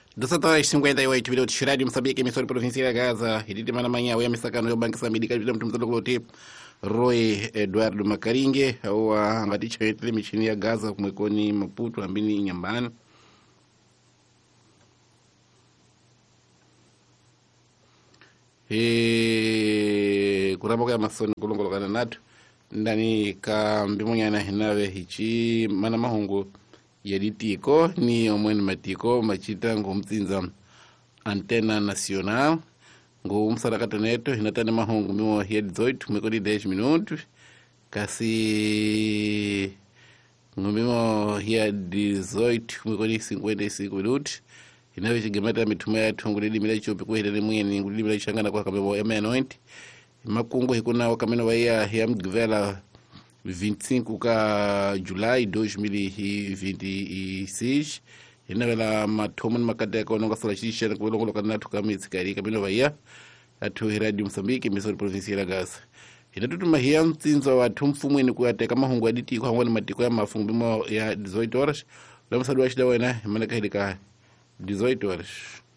2h58 minutos, Rádio Moçambique, emissora provincial da Gaza, edite mana manhã, o Yamisakano, o Banco Samídica, o Mtumza do Glote, Roy Eduardo Macaringe, o Angaticha Etle Michini ya Gaza, kumwekoni Maputo, ambini Nyambani. Kuramoka ya masoni kulongolokana natu, ndani ka mbimonyana hinawe hichi, mana mahungu, yaditiko ni omweni matiko machita ngumtsinza Antena Nacional ngumsarakata neto hinatane mahungu mimo ya 18 mwekodi 10 minutos kasi ngumimo ya 18 mwekodi 55 minutos inawe chigemeta mituma ya tungulidi mila chopi kuhitani mwini ngulidi mila changana kwa kamemo ya menointi makungu hikuna wakameno wa ya mgvela 25 ka Julai 2026 inavela mathomo makata ko nonga sala shisha na kulongola kana tukamitsi kari kamino vaya atu Radio Mozambique emisora provincial ya Gaza inatutuma hiya mtsinzo wa tumfumweni kuyateka mahungu aditi kwa ngwana matiko ya mafumbi mo ya 18 horas la msadu wa shida wena manaka hilika 18 horas